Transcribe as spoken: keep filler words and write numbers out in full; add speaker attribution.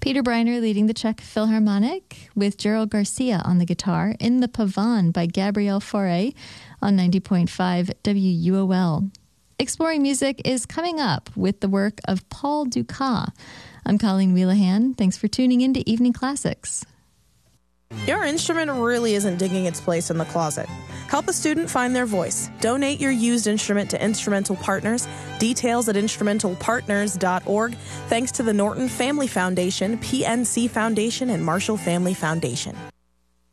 Speaker 1: Peter Briner leading the Czech Philharmonic with Gerald Garcia on the guitar in the Pavane by Gabrielle Fauré on ninety point five W U O L. Exploring Music is coming up with the work of Paul Dukas. I'm Colleen Wheelahan. Thanks for tuning in to Evening Classics.
Speaker 2: Your instrument really isn't digging its place in the closet. Help a student find their voice. Donate your used instrument to Instrumental Partners. Details at instrumental partners dot org. Thanks to the Norton Family Foundation, P N C Foundation, and Marshall Family Foundation.